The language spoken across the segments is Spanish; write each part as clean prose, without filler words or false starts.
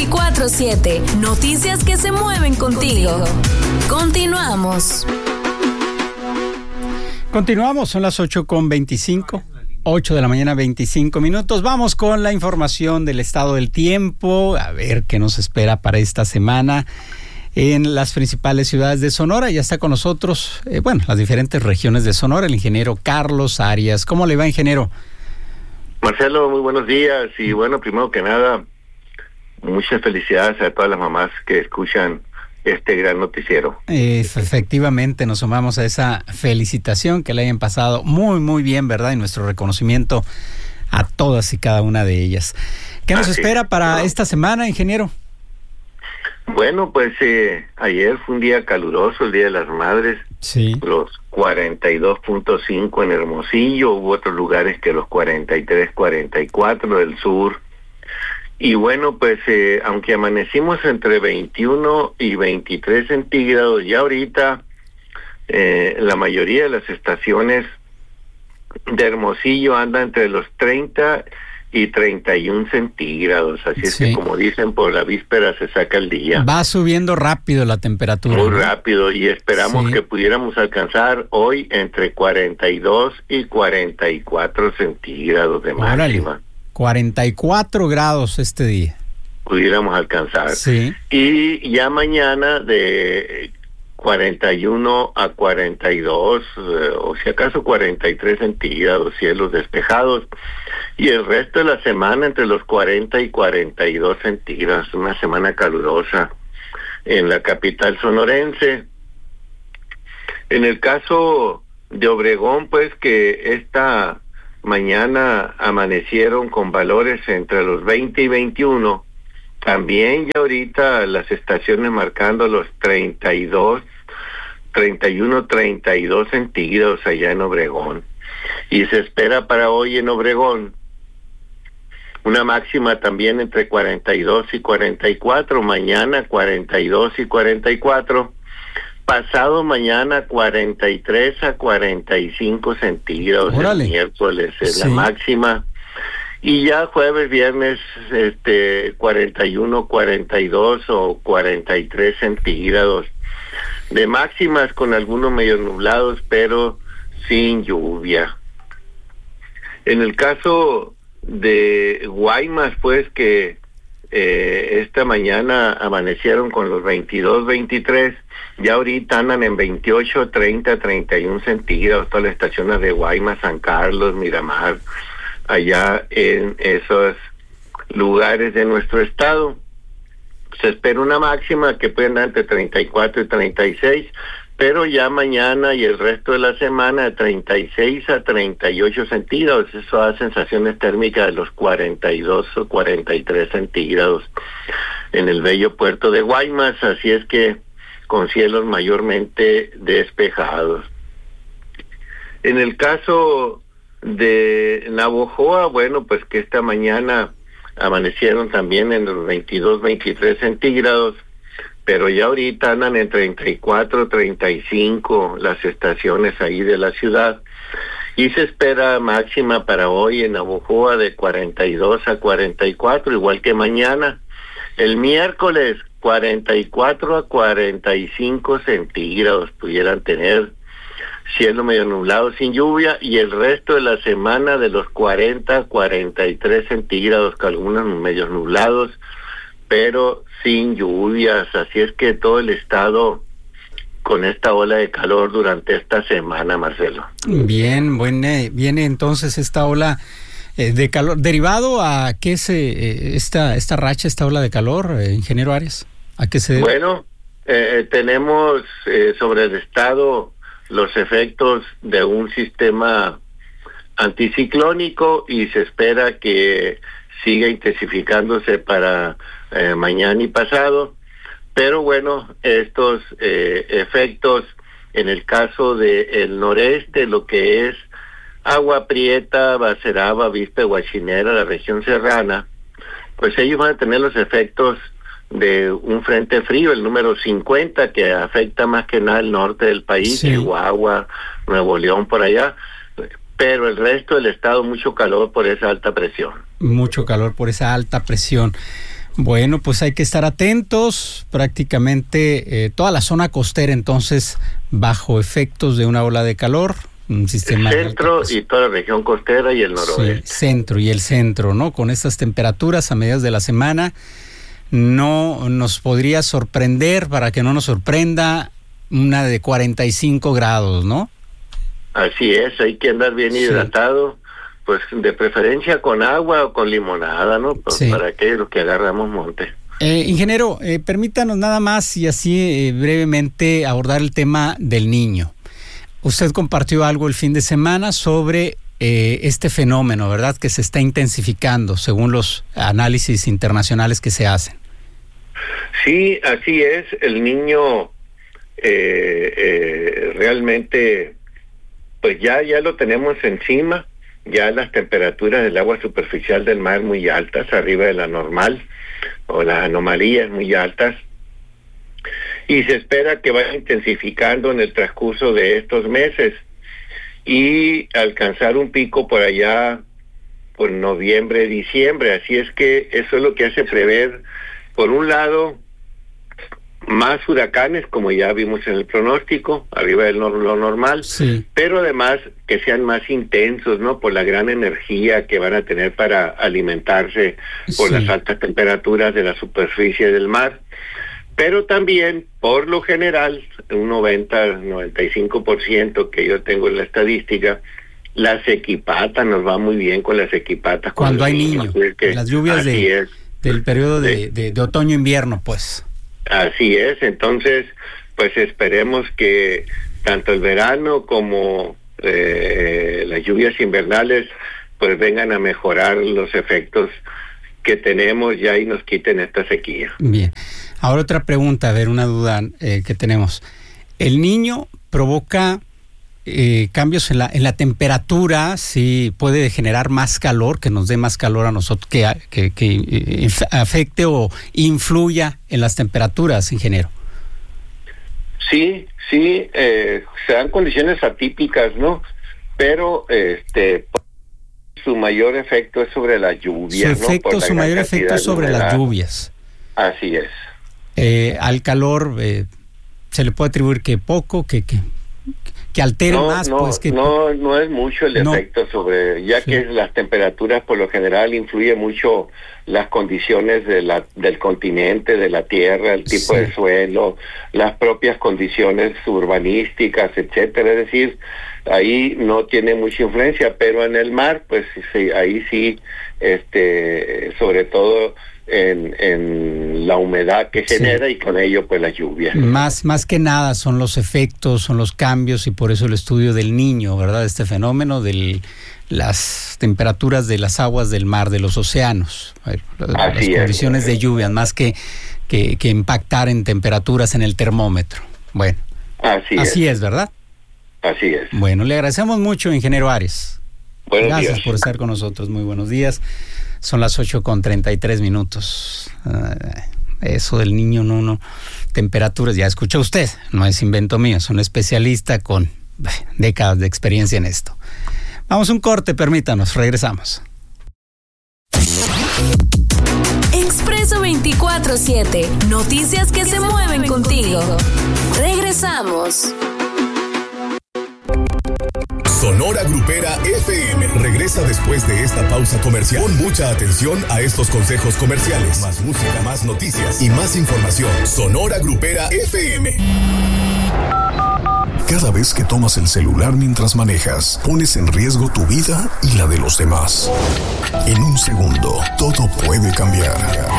24/7. Noticias que se mueven contigo. Continuamos. Continuamos, son las 8:25. 8 de la mañana, 25 minutos. Vamos con la información del estado del tiempo. A ver qué nos espera para esta semana en las principales ciudades de Sonora. Ya está con nosotros, las diferentes regiones de Sonora, el ingeniero Carlos Arias. ¿Cómo le va, ingeniero? Marcelo, muy buenos días. Y bueno, primero que nada, muchas felicidades a todas las mamás que escuchan este gran noticiero. Efectivamente, nos sumamos a esa felicitación, que le hayan pasado muy, muy bien, ¿verdad? Y nuestro reconocimiento a todas y cada una de ellas. ¿Qué nos espera para esta semana, ingeniero? Bueno, pues ayer fue un día caluroso, el Día de las Madres. Sí. Los 42.5 en Hermosillo, hubo otros lugares que los 43, 44 del sur. Y bueno, pues aunque amanecimos entre 21 y 23 centígrados, ya ahorita la mayoría de las estaciones de Hermosillo anda entre los 30 y 31 centígrados. Así es que, como dicen, por la víspera se saca el día. Va subiendo rápido la temperatura. Muy rápido, y esperamos que pudiéramos alcanzar hoy entre 42 y 44 centígrados de máxima. 44 grados este día. Pudiéramos alcanzar. Sí. Y ya mañana de 41 a 42, o si acaso 43 centígrados, cielos despejados. Y el resto de la semana entre los 40 y 42 centígrados. Una semana calurosa en la capital sonorense. En el caso de Obregón, pues que esta mañana amanecieron con valores entre los 20 y 21. También ya ahorita las estaciones marcando los 32, 31, 32 centígrados allá en Obregón. Y se espera para hoy en Obregón una máxima también entre 42 y 44. Mañana 42 y 44. Pasado mañana 43 a 45 centígrados. ¡Órale! El miércoles es la máxima. Y ya jueves, viernes, 41, 42 o 43 centígrados de máximas, con algunos medio nublados, pero sin lluvia. En el caso de Guaymas, pues que esta mañana amanecieron con los 22, 23, ya ahorita andan en 28, 30, 31 centígrados, todas las estaciones de Guaymas, San Carlos, Miramar, allá en esos lugares de nuestro estado. Se espera una máxima que puede andar entre 34 y 36, pero ya mañana y el resto de la semana de 36 a 38 centígrados. Eso da sensaciones térmicas de los 42 o 43 centígrados en el bello puerto de Guaymas, así es que con cielos mayormente despejados. En el caso de Navojoa, bueno, pues que esta mañana amanecieron también en los 22, 23 centígrados, pero ya ahorita andan en 34, 35 las estaciones ahí de la ciudad, y se espera máxima para hoy en Navojoa de 42 a 44, igual que mañana. El miércoles 44 a 45 centígrados pudieran tener, cielo medio nublado sin lluvia, y el resto de la semana de los 40 a 43 centígrados, con algunos medios nublados, pero sin lluvias. Así es que todo el estado con esta ola de calor durante esta semana, Marcelo. Bien, viene entonces esta ola de calor. ¿Derivado a qué es esta racha, esta ola de calor, ingeniero Arias? ¿A qué se debe? Bueno, tenemos sobre el estado los efectos de un sistema anticiclónico, y se espera que siga intensificándose para mañana y pasado. Pero bueno, estos efectos en el caso del noreste, lo que es Agua Prieta, Baceraba, Vispe, Huachinera, la región serrana, pues ellos van a tener los efectos de un frente frío, el número 50, que afecta más que nada el norte del país, Chihuahua, Nuevo León, por allá. Pero el resto del estado, mucho calor por esa alta presión. Mucho calor por esa alta presión. Bueno, pues hay que estar atentos. Prácticamente toda la zona costera, entonces, bajo efectos de una ola de calor. Un sistema el centro y toda la región costera y el noroeste. Sí, centro y el centro, ¿no? Con estas temperaturas a mediados de la semana, no nos podría sorprender, para que no nos sorprenda, una de 45 grados, ¿no? Así es, hay que andar bien hidratado, pues de preferencia con agua o con limonada, ¿no? Pues, para aquellos que agarramos monte. Ingeniero, permítanos nada más y así brevemente abordar el tema del niño. Usted compartió algo el fin de semana sobre este fenómeno, ¿verdad? Que se está intensificando según los análisis internacionales que se hacen. Sí, así es. El niño realmente, pues ya lo tenemos encima. Ya las temperaturas del agua superficial del mar muy altas, arriba de la normal, o las anomalías muy altas. Y se espera que vaya intensificando en el transcurso de estos meses y alcanzar un pico por allá por noviembre, diciembre. Así es que eso es lo que hace prever, por un lado, más huracanes, como ya vimos en el pronóstico, arriba de lo normal, pero además que sean más intensos, ¿no? Por la gran energía que van a tener para alimentarse por las altas temperaturas de la superficie del mar. Pero también, por lo general, un 90-95% que yo tengo en la estadística, las equipatas, nos va muy bien con las equipatas. Cuando hay niños, las lluvias del periodo de otoño-invierno, pues. Así es, entonces, pues esperemos que tanto el verano como las lluvias invernales, pues vengan a mejorar los efectos que tenemos ya y nos quiten esta sequía. Bien. Ahora otra pregunta, a ver, una duda que tenemos. ¿El niño provoca cambios en la temperatura? ¿Sí puede generar más calor, que nos dé más calor a nosotros, que afecte o influya en las temperaturas, ingeniero? Sí, se dan condiciones atípicas, ¿no? Pero su mayor efecto es sobre las lluvias, ¿no? Su mayor efecto es sobre las lluvias. Así es. Al calor se le puede atribuir que poco, que altere más, pues que no es mucho el efecto sobre, ya que las temperaturas por lo general influye mucho las condiciones del continente, de la tierra, el tipo de suelo, las propias condiciones urbanísticas, etcétera. Es decir, ahí no tiene mucha influencia, pero en el mar, pues sí, ahí sí, sobre todo en la humedad que genera y con ello pues la lluvia. Más que nada son los efectos, son los cambios, y por eso el estudio del niño, ¿verdad? Este fenómeno de las temperaturas de las aguas del mar, de los océanos, las condiciones de lluvia, más que impactar en temperaturas en el termómetro. Bueno, así es, ¿verdad? Así es. Bueno, le agradecemos mucho, ingeniero Ares. Buenos días días por estar con nosotros. Muy buenos días. Son las 8:33. Eso del niño, no. Temperaturas, ya escuchó usted, no es invento mío, es un especialista con décadas de experiencia en esto. Vamos a un corte, permítanos, regresamos. Expreso 24/7, noticias que se mueven contigo. Regresamos. Sonora Grupera FM regresa después de esta pausa comercial. Pon mucha atención a estos consejos comerciales. Más música, más noticias y más información. Sonora Grupera FM. Cada vez que tomas el celular mientras manejas, pones en riesgo tu vida y la de los demás. En un segundo, todo puede cambiar.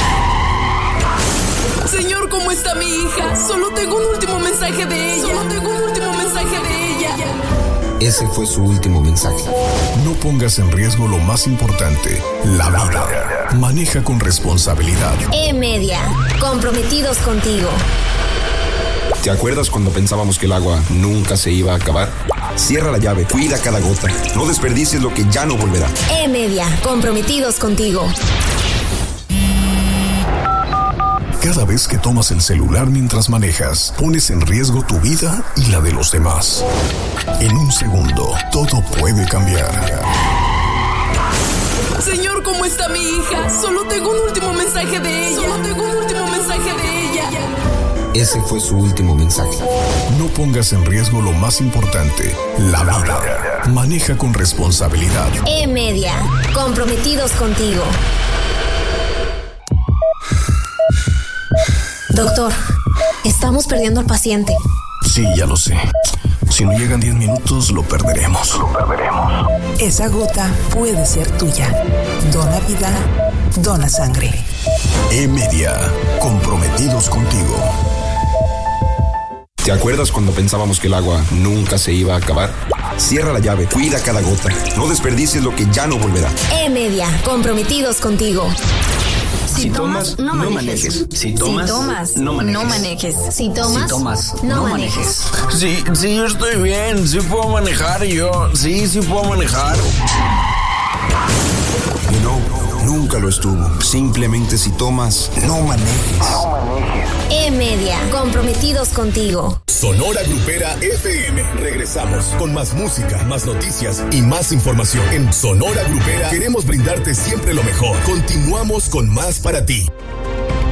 Señor, ¿cómo está mi hija? Solo tengo un último mensaje de ella. Ese fue su último mensaje. No pongas en riesgo lo más importante, la vida. Maneja con responsabilidad. E-Media, comprometidos contigo. ¿Te acuerdas cuando pensábamos que el agua nunca se iba a acabar? Cierra la llave, cuida cada gota. No desperdicies lo que ya no volverá. E-Media, comprometidos contigo. Cada vez que tomas el celular mientras manejas, pones en riesgo tu vida y la de los demás. En un segundo, todo puede cambiar. Señor, ¿cómo está mi hija? Solo tengo un último mensaje de ella. Ese fue su último mensaje. No pongas en riesgo lo más importante, la vida. Maneja con responsabilidad. E-Media, comprometidos contigo. Doctor, estamos perdiendo al paciente. Sí, ya lo sé. Si no llegan 10 minutos, lo perderemos. Esa gota puede ser tuya. Dona vida, dona sangre. E-Media, comprometidos contigo. ¿Te acuerdas cuando pensábamos que el agua nunca se iba a acabar? Cierra la llave, cuida cada gota. No desperdicies lo que ya no volverá. E-Media, comprometidos contigo. Si tomas, no manejes. Si tomas, no manejes. Si tomas, no manejes. Sí, yo estoy bien. Sí puedo manejar yo. Sí puedo manejar. Nunca lo estuvo. Simplemente si tomas, no manejes. E-Media, comprometidos contigo. Sonora Grupera FM. Regresamos con más música, más noticias y más información. En Sonora Grupera queremos brindarte siempre lo mejor. Continuamos con más para ti.